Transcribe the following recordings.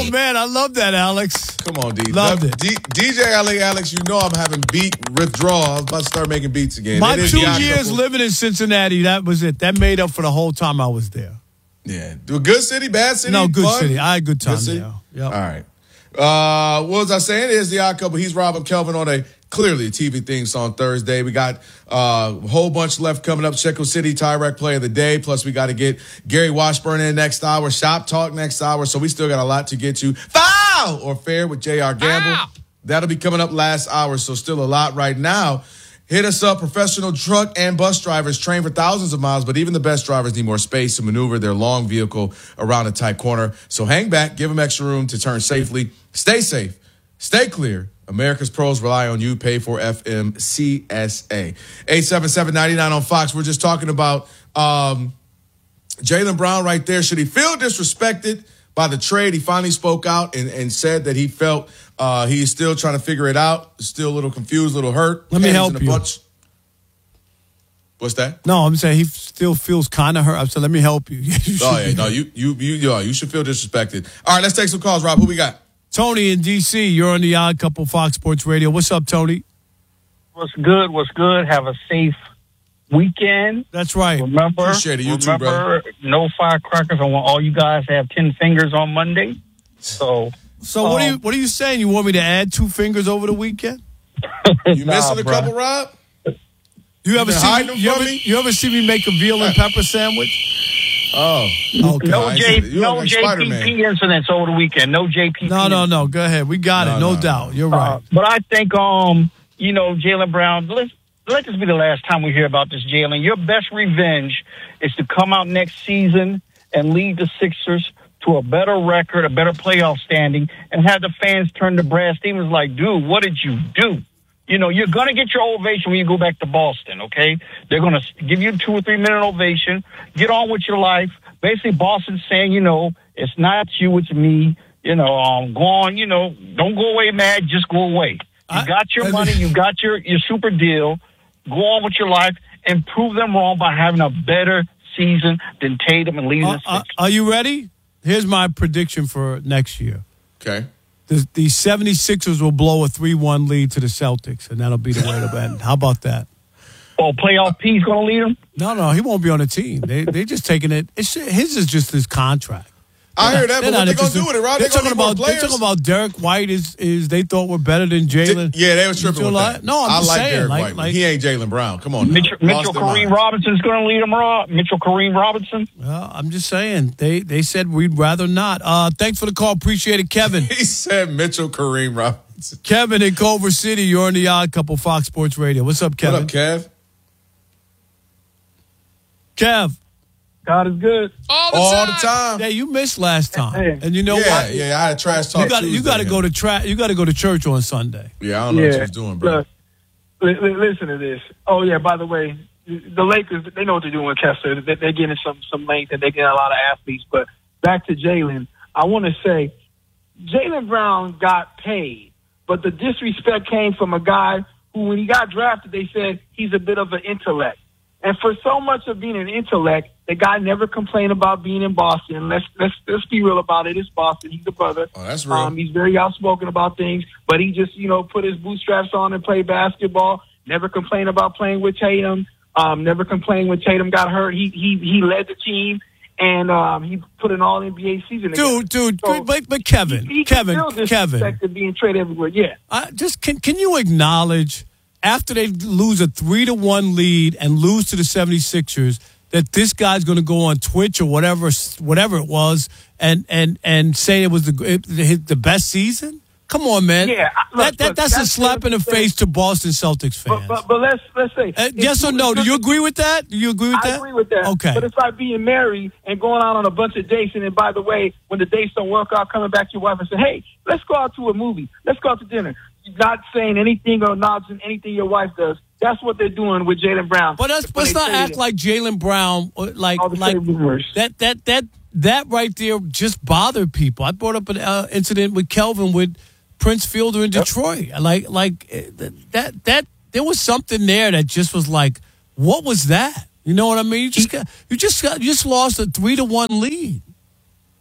Oh, man, I love that, Alex. Come on, D. Loved it. DJ Alex, you know I'm having beat withdrawal. I was about to start making beats again. My 2 years living in Cincinnati, that was it. That made up for the whole time I was there. Yeah. Do a good city, bad city? No, good fun? city. I had a good time city? there. Yep. All right. What was I saying? Here's the Odd Couple. He's Rob and Kelvin on a clearly TV theme song Thursday. We got a whole bunch left coming up. Checo City, Tyrek Play of the Day. Plus, we got to get Gary Washburn in next hour. Shop Talk next hour. So we still got a lot to get to. Foul or fair with J.R. Gamble. Foul. That'll be coming up last hour. So still a lot right now. Hit us up. Professional truck and bus drivers train for thousands of miles, but even the best drivers need more space to maneuver their long vehicle around a tight corner. So hang back, give them extra room to turn safely. Stay safe. Stay clear. America's pros rely on you. Pay for FMCSA. 877-99 on Fox. We're just talking about Jaylen Brown right there. Should he feel disrespected by the trade? He finally spoke out and said that he felt he's still trying to figure it out. Still a little confused, a little hurt. Let me help you. What's that? No, I'm saying he still feels kind of hurt. I said, let me help you. You should feel disrespected. All right, let's take some calls, Rob. Who we got? Tony in D.C., you're on the Odd Couple Fox Sports Radio. What's up, Tony? What's good? Have a safe weekend. That's right. Remember, appreciate it. You too, brother. No firecrackers. I want all you guys to have 10 fingers on Monday. So what are you saying? You want me to add 2 fingers over the weekend? You missing a couple, Rob? You ever see me make a veal and pepper sandwich? Oh, okay. No JPP incidents over the weekend. No JPP. No. Go ahead. We got it. No doubt. You're right. But I think, Jaylen Brown, let this be the last time we hear about this, Jaylen. Your best revenge is to come out next season and lead the Sixers to a better record, a better playoff standing, and have the fans turn to Brad Stevens like, dude, what did you do? You're going to get your ovation when you go back to Boston, okay? They're going to give you a 2 or 3 minute ovation. Get on with your life. Basically, Boston's saying, it's not you, it's me. Go on, don't go away mad, just go away. You got your money, you got your super deal. Go on with your life and prove them wrong by having a better season than Tatum and leading the Sixers. Are you ready? Here's my prediction for next year. Okay. The 76ers will blow a 3-1 lead to the Celtics, and that'll be the way to end. How about that? Oh, playoff P's going to lead him? No, he won't be on the team. They just taking it. His is just his contract. I hear that, but what they going to do with it, Rob? They're talking about Derek White is they thought were better than Jaylen. Yeah, they were tripping with that. No, I like saying, Derek White. He ain't Jaylen Brown. Come on. Mitchell Kareem Robinson's going to lead him, Rob. Mitchell Kareem Robinson. Well, I'm just saying. They said we'd rather not. Thanks for the call. Appreciate it, Kevin. He said Mitchell Kareem Robinson. Kevin in Culver City. You're on the Odd Couple Fox Sports Radio. What's up, Kevin? What up, Kev. God is good. All the time. Yeah, you missed last time. And you know what? Yeah, I had trash talk. You got to go to church on Sunday. Yeah, I don't know what you was doing, bro. Look, listen to this. Oh yeah, by the way, the Lakers, they know what they're doing with Kessler. They're getting some length and they're getting a lot of athletes. But back to Jaylen, I want to say Jaylen Brown got paid, but the disrespect came from a guy who, when he got drafted, they said he's a bit of an intellect. And for so much of being an intellect, the guy never complained about being in Boston. Let's be real about it. It's Boston. He's a brother. Oh, that's real. He's very outspoken about things, but he just, put his bootstraps on and played basketball. Never complained about playing with Tatum. Never complained when Tatum got hurt. He led the team, and he put an All-NBA season together. Dude, but Kevin, Kevin, being traded everywhere. Yeah. Can you acknowledge, after they lose a 3-1 lead and lose to the 76ers, that this guy's going to go on Twitch or whatever it was and say it was the best season? Come on, man. Yeah, that's a slap in the face to Boston Celtics fans. But let's say yes or no? Do you agree with that? I agree with that. Okay. But it's like being married and going out on a bunch of dates, and then, by the way, when the dates don't work out, coming back to your wife and say, "Hey, let's go out to a movie. Let's go out to dinner." Not saying anything or acknowledging anything your wife does. That's what they're doing with Jaylen Brown. But let's not act like Jaylen Brown like that right there just bothered people. I brought up an incident with Kelvin with Prince Fielder in Detroit. That there was something there that just was like, what was that? You know what I mean? You just lost a 3-1 lead.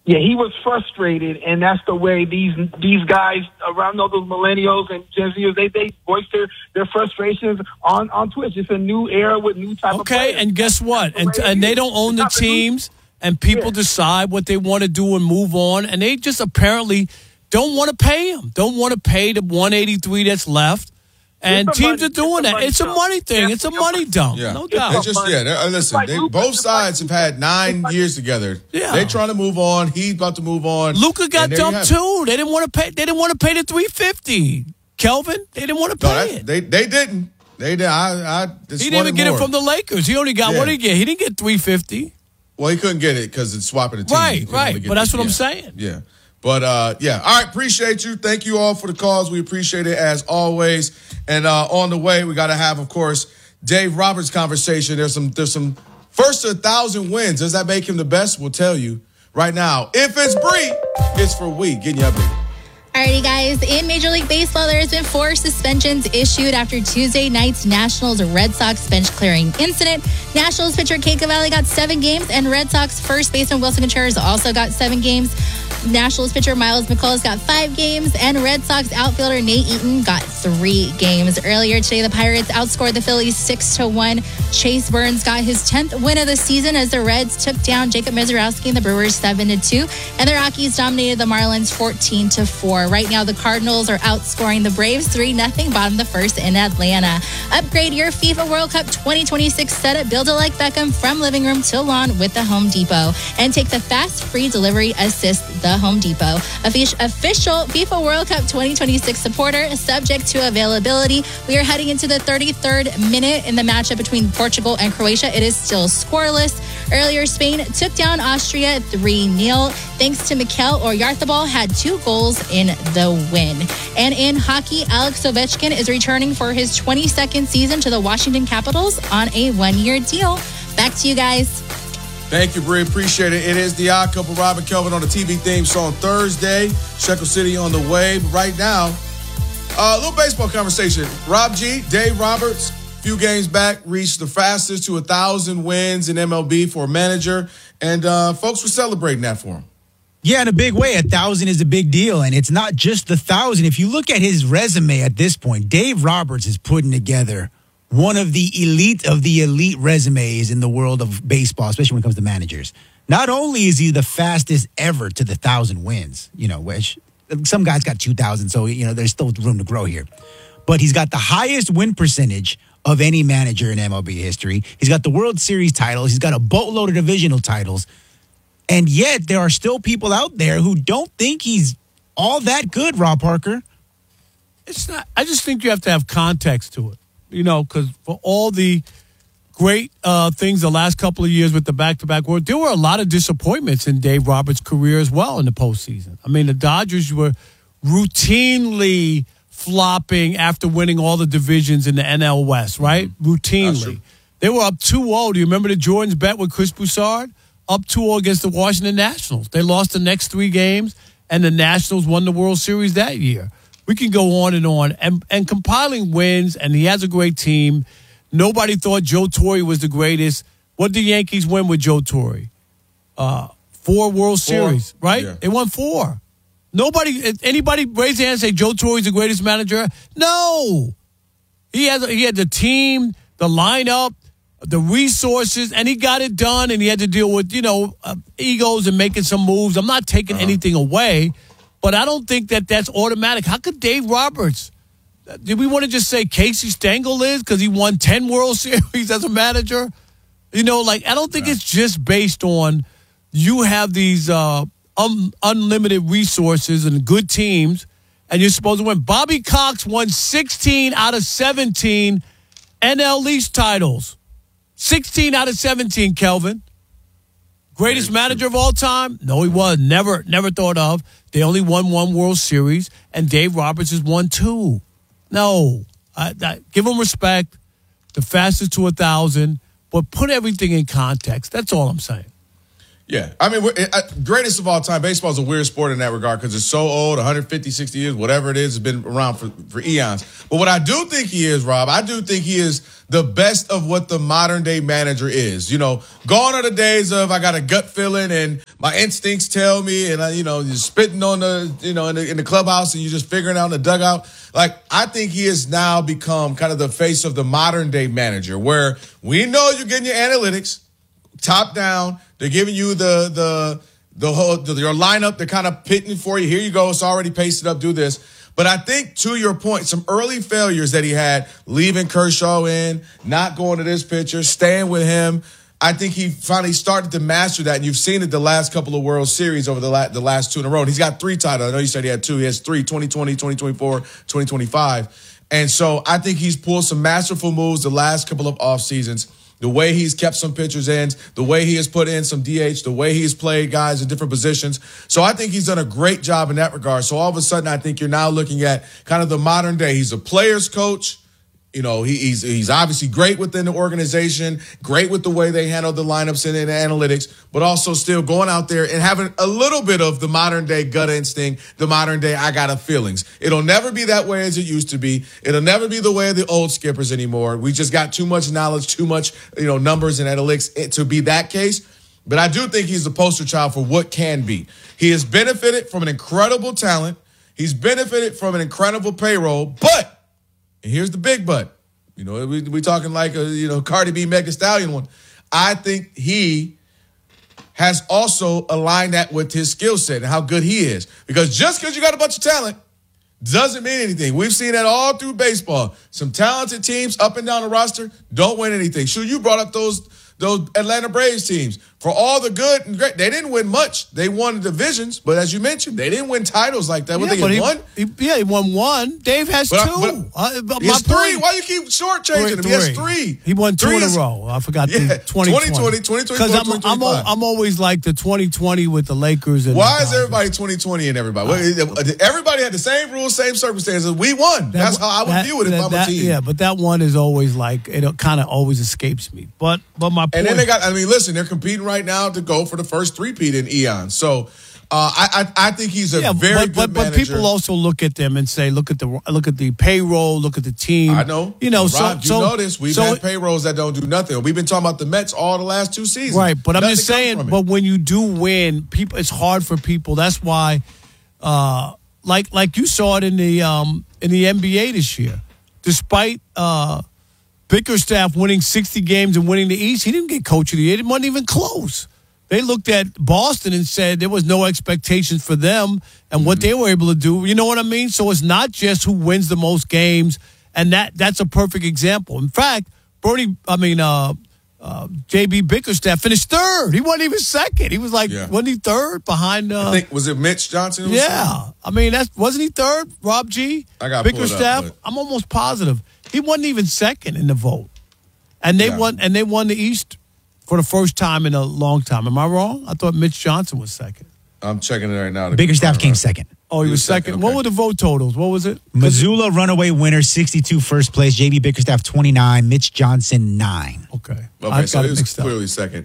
Yeah, he was frustrated, and that's the way these guys around all those millennials and Gen Zers, they voice their frustrations on Twitch. It's a new era with new type of players. Okay, and guess what? And they don't own the teams, and people decide what they want to do and move on, and they just apparently don't want to pay him, don't want to pay the 183 that's left. And teams are doing that. It's a money thing. It's a money dump. Yeah. No doubt. Listen, both sides have had 9 years together. Yeah. They're trying to move on. He's about to move on. Luka got dumped too. They didn't want to pay. They didn't want to pay the $350. Kelvin, they didn't want to pay it. They didn't. They did. He didn't even get it from the Lakers. He only got what did he get? He didn't get $350. Well, he couldn't get it because it's swapping the team. Right. But that's what I'm saying. Yeah. But, All right. Appreciate you. Thank you all for the calls. We appreciate it as always. And on the way, we got to have, of course, Dave Roberts' conversation. There's some first to 1,000 wins. Does that make him the best? We'll tell you right now. If it's Bree, it's for we. Getting you updated. Alrighty, guys. In Major League Baseball, there has been 4 suspensions issued after Tuesday night's Nationals-Red Sox bench-clearing incident. Nationals pitcher Kate Cavalli got 7 games, and Red Sox first baseman Wilson Contreras also got 7 games. Nationals pitcher Miles McCullough got 5 games, and Red Sox outfielder Nate Eaton got 3 games. Earlier today, the Pirates outscored the Phillies 6-1. Chase Burns got his 10th win of the season as the Reds took down Jacob Mizorowski and the Brewers 7-2, and the Rockies dominated the Marlins 14-4. Right now, the Cardinals are outscoring the Braves 3-0, bottom of the first in Atlanta. Upgrade your FIFA World Cup 2026 setup. Build it like Beckham from living room to lawn with the Home Depot, and take the fast free delivery assist. The Home Depot, official FIFA World Cup 2026 supporter, subject to availability. We are heading into the 33rd minute in the matchup between Portugal and Croatia. It is still scoreless. Earlier, Spain took down Austria 3-0. Thanks to Mikel Oyarzabal, had 2 goals in the win. And in hockey, Alex Ovechkin is returning for his 22nd season to the Washington Capitals on a 1-year deal. Back to you guys. Thank you, Bree. Appreciate it. It is the Odd Couple, Robin Kelvin on the TV theme song Thursday. Shekel City on the way. But right now, a little baseball conversation. Rob G, Dave Roberts, a few games back, reached the fastest to 1,000 wins in MLB for a manager. And folks were celebrating that for him. Yeah, in a big way. 1,000 is a big deal. And it's not just the 1,000. If you look at his resume at this point, Dave Roberts is putting together one of the elite resumes in the world of baseball, especially when it comes to managers. Not only is he the fastest ever to the 1,000 wins, which some guys got 2,000, so, there's still room to grow here. But he's got the highest win percentage of any manager in MLB history. He's got the World Series titles. He's got a boatload of divisional titles. And yet there are still people out there who don't think he's all that good, Rob Parker. It's not. I just think you have to have context to it. Because for all the great things the last couple of years with the back-to-back world, there were a lot of disappointments in Dave Roberts' career as well in the postseason. I mean, the Dodgers were routinely flopping after winning all the divisions in the NL West, right? Routinely. They were up 2-0. Do you remember the Jordan's bet with Chris Broussard? Up 2-0 against the Washington Nationals. They lost the next 3 games, and the Nationals won the World Series that year. We can go on. And compiling wins, and he has a great team. Nobody thought Joe Torre was the greatest. What did the Yankees win with Joe Torre? 4 World Series, right? Yeah. They won 4. Anybody raise their hand and say Joe Torre's the greatest manager? No. He had the team, the lineup, the resources, and he got it done, and he had to deal with, egos and making some moves. I'm not taking anything away. But I don't think that's automatic. How could Dave Roberts? Did we want to just say Casey Stengel is because he won 10 World Series as a manager? I don't think it's just based on you have these unlimited resources and good teams, and you're supposed to win. Bobby Cox won 16 out of 17 NL East titles. 16 out of 17, Kelvin. Greatest manager of all time? No, he was. Never thought of. They only won 1 World Series, and Dave Roberts has won 2. No. Give him respect. The fastest to 1,000, but put everything in context. That's all I'm saying. Yeah. I mean, greatest of all time. Baseball is a weird sport in that regard because it's so old, 150, 60 years, whatever it is, it's been around for eons. But what I do think he is, Rob, I do think he is the best of what the modern day manager is. You know, gone are the days of I got a gut feeling and my instincts tell me and, you're spitting on in the clubhouse and you're just figuring out in the dugout. Like, I think he has now become kind of the face of the modern day manager where we know you're getting your analytics top down. They're giving you the whole your lineup. They're kind of pitting for you. Here you go. It's already pasted up. Do this. But I think, to your point, some early failures that he had, leaving Kershaw in, not going to this pitcher, staying with him. I think he finally started to master that. And you've seen it the last couple of World Series over the last 2 in a row. And he's got 3 titles. I know you said he had 2. He has 3, 2020, 2024, 2025. And so I think he's pulled some masterful moves the last couple of off seasons. The way he's kept some pitchers in, the way he has put in some DH, the way he's played guys in different positions. So I think he's done a great job in that regard. So all of a sudden, I think you're now looking at kind of the modern day. He's a player's coach. You know, he's obviously great within the organization, great with the way they handle the lineups and the analytics, but also still going out there and having a little bit of the modern day gut instinct, the modern day I got a feelings. It'll never be that way as it used to be. It'll never be the way of the old skippers anymore. We just got too much knowledge, too much, numbers and analytics to be that case. But I do think he's the poster child for what can be. He has benefited from an incredible talent. He's benefited from an incredible payroll, but and here's the big but. We talking like a Cardi B Meg Thee Stallion one. I think he has also aligned that with his skill set and how good he is. Because just because you got a bunch of talent doesn't mean anything. We've seen that all through baseball. Some talented teams up and down the roster don't win anything. Sure, you brought up those Atlanta Braves teams. For all the good and great, they didn't win much. They won the divisions, but as you mentioned, they didn't win titles like that. He won? He won 1. Dave has 2. He has 3. Why you keep shortchanging him? He has 3. He won 2 in a row. I forgot the 2020. 2020, Because I'm always like the 2020 with the Lakers. And why is everybody 2020 and everybody? Everybody had the same rules, same circumstances. We won. That's how I would view it if I'm a team. Yeah, but that one is always like, it kind of always escapes me. But my point. And then listen, they're competing right now to go for the first 3-peat in eons. So I think he's a very good manager. But people also look at them and say, look at the payroll, look at the team. I know. Rob, you know this. We've had payrolls that don't do nothing. We've been talking about the Mets all the last 2 seasons. Right, but I'm just saying, but when you do win, it's hard for people. That's why, like you saw it in the NBA this year. Despite Bickerstaff winning 60 games and winning the East, he didn't get coach of the year. It wasn't even close. They looked at Boston and said there was no expectations for them and what they were able to do. You know what I mean? So it's not just who wins the most games, and that's a perfect example. In fact, J.B. Bickerstaff finished 3rd. He wasn't even 2nd. He was wasn't he 3rd behind? I think, was it Mitch Johnson? Wasn't he 3rd? Rob G. I got Bickerstaff. Up, I'm almost positive he wasn't even 2nd in the vote, and they won. And they won the East for the first time in a long time. Am I wrong? I thought Mitch Johnson was 2nd. I'm checking it right now. Bickerstaff came 2nd. Oh, he was 2nd. Okay. What were the vote totals? What was it? Missoula runaway winner, 62 first place. J.B. Bickerstaff 29. Mitch Johnson 9. Okay, so he was clearly 2nd.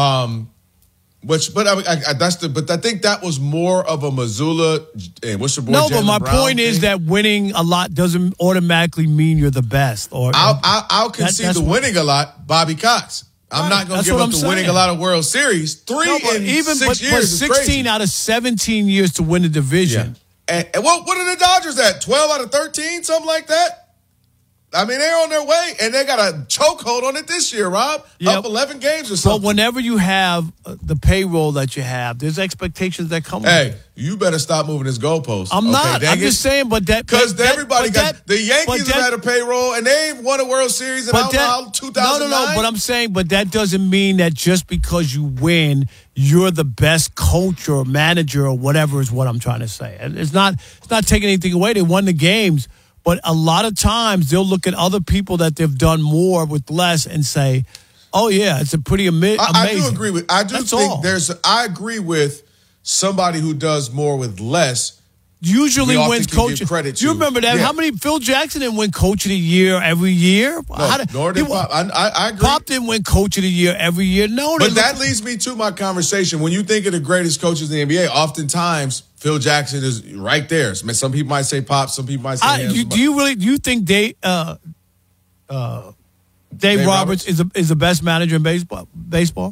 But I think that was more of a Missoula. What's your boy? No, but my Brown point is that winning a lot doesn't automatically mean you're the best. Or I'll concede the winning a lot, Bobby Cox. I'm not going to give up the winning a lot of World Series. 3 in 6 years is 16 crazy. out of 17 years to win the division. Yeah. And what are the Dodgers at? 12 out of 13, something like that? I mean, they're on their way, and they got a chokehold on it this year, Rob. Up 11 games or something. But whenever you have the payroll that you have, there's expectations that come with it. Hey, you better stop moving this goalpost. I'm not. I'm just saying, but that... Because everybody got... The Yankees have had a payroll, and they ain't won a World Series in 2009. No, but I'm saying, but that doesn't mean that just because you win, you're the best coach or manager or whatever is what I'm trying to say. It's not taking anything away. They won the games. But a lot of times they'll look at other people that they've done more with less and say, "Oh yeah, it's a pretty amazing." I do agree with. I agree with somebody who does more with less. usually we wins often can coach. give credit You to. remember that? Yeah. How many Phil Jackson didn't win Coach of the Year every year? No, nor did Pop. I agree. Pop didn't win Coach of the Year every year. No, But that leads me to my conversation. When you think of the greatest coaches in the NBA, oftentimes Phil Jackson is right there. Some people might say Pop, some people might say him. Do you think Dave Roberts is the best manager in baseball?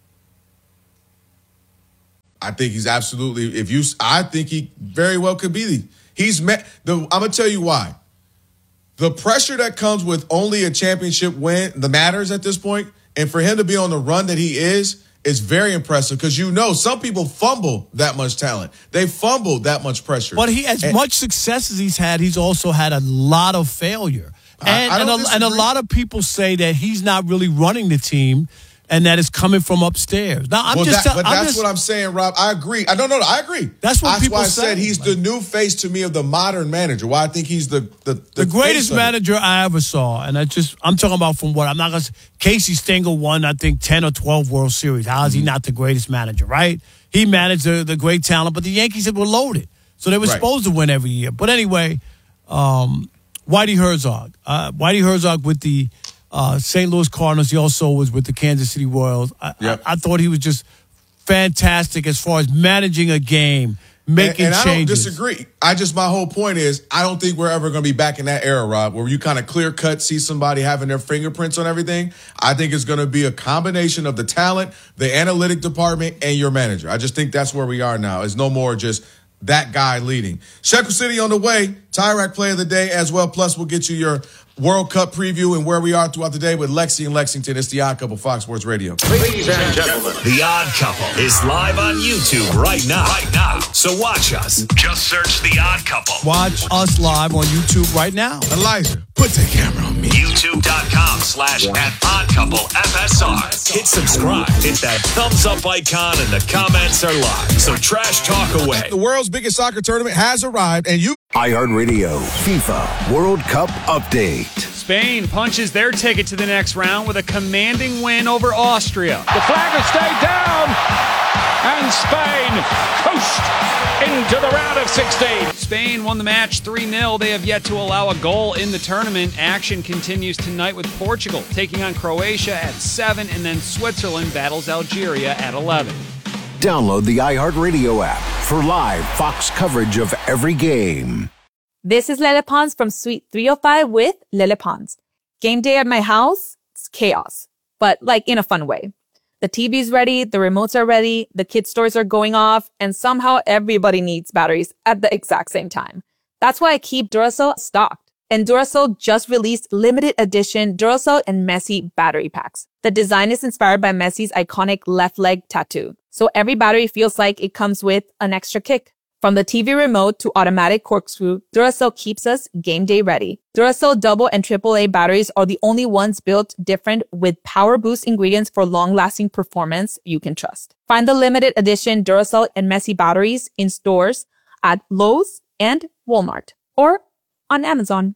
I think he's absolutely. I think he very well could be. I'm gonna tell you why. The pressure that comes with only a championship win that matters at this point, and for him to be on the run that he is very impressive. Because some people fumble that much talent. They fumble that much pressure. But much success as he's had, he's also had a lot of failure. And a lot of people say that he's not really running the team. And that is coming from upstairs. Now, that's what I'm saying, Rob. I agree. I agree. That's what people why I say. said he's the new face to me of the modern manager. Why I think he's the greatest manager I ever saw. And I'm talking about from what I'm not going to. Casey Stengel won, I think, 10 or 12 World Series. How is he not the greatest manager? Right? He managed the great talent, but the Yankees were loaded, so they were supposed to win every year. But anyway, Whitey Herzog with the St. Louis Cardinals. He also was with the Kansas City Royals. I thought he was just fantastic as far as managing a game, making changes. I don't disagree. My whole point is, I don't think we're ever going to be back in that era, Rob, where you kind of clear cut see somebody having their fingerprints on everything. I think it's going to be a combination of the talent, the analytic department, and your manager. I just think that's where we are now. It's no more just that guy leading. Shekel City on the way. Tyrek Play of the Day as well. Plus, we'll get you your World Cup preview and where we are throughout the day with Lexi and Lexington. It's The Odd Couple, Fox Sports Radio. Ladies and gentlemen, The Odd Couple is live on YouTube right now. So watch us. Just search The Odd Couple. Watch us live on YouTube right now. Elijah, put the camera on me. YouTube.com/@OddCoupleFSR. Hit subscribe. Hit that thumbs up icon and the comments are live. So trash talk away. The world's biggest soccer tournament has arrived and you... iHeartRadio FIFA World Cup Update. Spain punches their ticket to the next round with a commanding win over Austria. The flag has stayed down, and Spain coast into the round of 16. Spain won the match 3-0. They have yet to allow a goal in the tournament. Action continues tonight with Portugal taking on Croatia at 7, and then Switzerland battles Algeria at 11. Download the iHeartRadio app for live Fox coverage of every game. This is Lele Pons from Suite 305 with Lele Pons. Game day at my house, it's chaos, but like in a fun way. The TV's ready, the remotes are ready, the kids' toys are going off, and somehow everybody needs batteries at the exact same time. That's why I keep Duracell stocked. And Duracell just released limited edition Duracell and Messi battery packs. The design is inspired by Messi's iconic left leg tattoo. So every battery feels like it comes with an extra kick. From the TV remote to automatic corkscrew, Duracell keeps us game day ready. Duracell double and AAA batteries are the only ones built different with power boost ingredients for long-lasting performance you can trust. Find the limited edition Duracell and Messi batteries in stores at Lowe's and Walmart or on Amazon.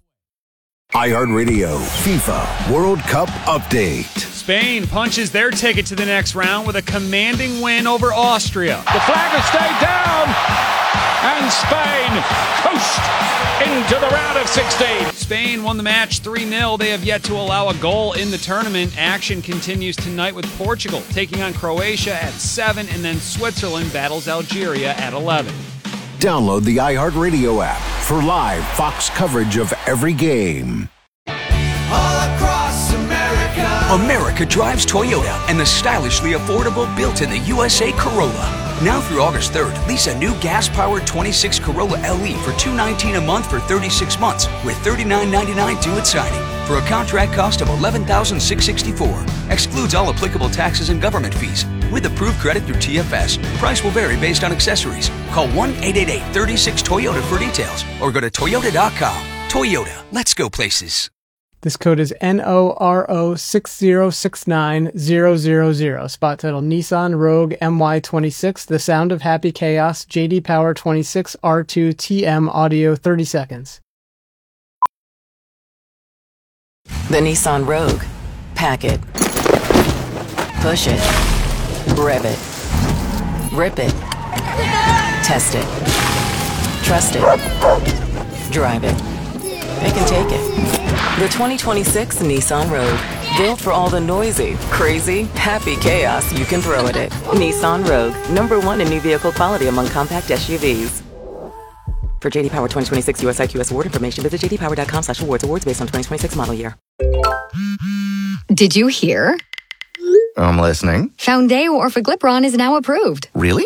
iHeartRadio FIFA World Cup Update. Spain punches their ticket to the next round with a commanding win over Austria. The flag has stayed down, and Spain coast into the round of 16. Spain won the match 3-0. They have yet to allow a goal in the tournament. Action continues tonight with Portugal taking on Croatia at 7, and then Switzerland battles Algeria at 11. Download the iHeartRadio app for live Fox coverage of every game. All across America drives Toyota and the stylishly affordable built-in-the USA Corolla. Now through August 3rd, lease a new gas-powered 26 Corolla LE for $219 a month for 36 months with $39.99 due at signing for a contract cost of $11,664. Excludes all applicable taxes and government fees. With approved credit through TFS, price will vary based on accessories. Call 1-888-36-TOYOTA for details or go to Toyota.com. Toyota, let's go places. This code is NORO6069000. Spot title Nissan Rogue MY26, The Sound of Happy Chaos, JD Power 26 R2 TM Audio 30 seconds. The Nissan Rogue. Pack it. Push it. Rev it. Rip it. Test it. Trust it. Drive it. They can take it. The 2026 Nissan Rogue. Built for all the noisy, crazy, happy chaos you can throw at it. Nissan Rogue. #1 in new vehicle quality among compact SUVs. For JD Power 2026 US IQS award information, visit jdpower.com/awards. Awards based on 2026 model year. Did you hear? I'm listening. Foundayo Orforglipron is now approved. Really?